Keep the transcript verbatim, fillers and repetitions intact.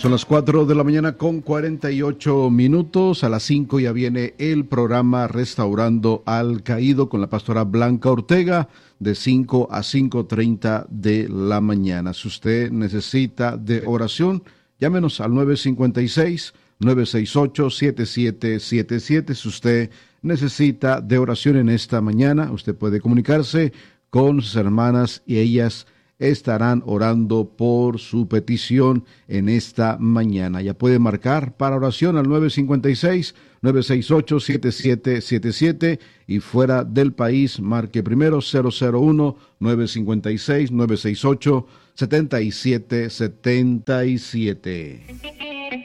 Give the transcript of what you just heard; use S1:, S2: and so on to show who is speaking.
S1: Son las cuatro de la mañana con cuarenta y ocho minutos. A las cinco ya viene el programa Restaurando al Caído con la pastora Blanca Ortega de cinco a cinco treinta de la mañana. Si usted necesita de oración, llámenos al nueve cinco seis, nueve seis ocho, siete siete siete siete. Si usted necesita de oración en esta mañana, usted puede comunicarse con sus hermanas y ellas estarán orando por su petición en esta mañana. Ya puede marcar para oración al nueve cinco seis, nueve seis ocho, siete siete siete siete y fuera del país marque primero cero cero uno, nueve cinco seis, nueve seis ocho, siete siete siete siete.